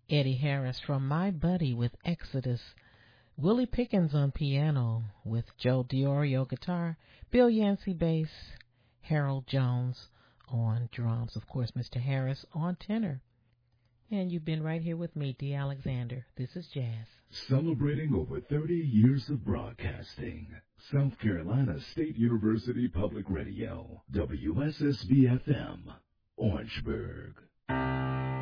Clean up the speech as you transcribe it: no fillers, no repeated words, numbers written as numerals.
Eddie Harris from My Buddy with Exodus, Willie Pickens on piano with Joe Diorio guitar, Bill Yancey bass, Harold Jones on drums, of course Mr. Harris on tenor. And you've been right here with me, Dee Alexander. This is Jazz. Celebrating over 30 years of broadcasting. South Carolina State University Public Radio, WSSB-FM, Orangeburg.